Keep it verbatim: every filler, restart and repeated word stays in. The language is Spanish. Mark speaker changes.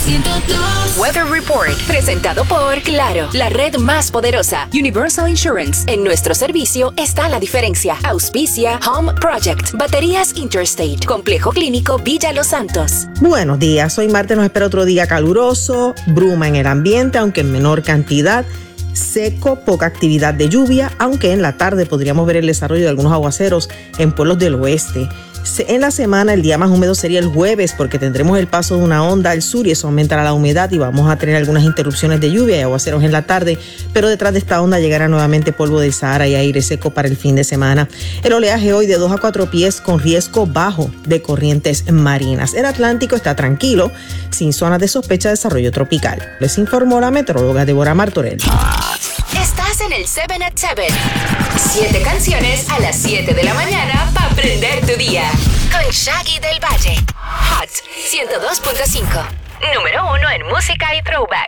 Speaker 1: ciento dos.
Speaker 2: Weather Report, presentado por Claro, la red más poderosa. Universal Insurance. En nuestro servicio está la diferencia. Auspicia Home Project. Baterías Interstate. Complejo Clínico Villa Los Santos.
Speaker 3: Buenos días, hoy martes nos espera otro día caluroso, bruma en el ambiente, aunque en menor cantidad. Seco, poca actividad de lluvia, aunque en la tarde podríamos ver el desarrollo de algunos aguaceros en pueblos del oeste. En la semana el día más húmedo sería el jueves porque tendremos el paso de una onda al sur y eso aumentará la humedad y vamos a tener algunas interrupciones de lluvia y aguaceros en la tarde, pero detrás de esta onda llegará nuevamente polvo del Sahara y aire seco para el fin de semana. El oleaje hoy de dos a cuatro pies con riesgo bajo de corrientes marinas. El Atlántico está tranquilo, sin zonas de sospecha de desarrollo tropical. Les informó la meteoróloga Deborah Martorell.
Speaker 2: Estás en el siete at siete. Siete canciones a las siete de la mañana para prender tu día. Con Shaggy del Valle. Hot ciento dos punto cinco. Número uno en música y throwback.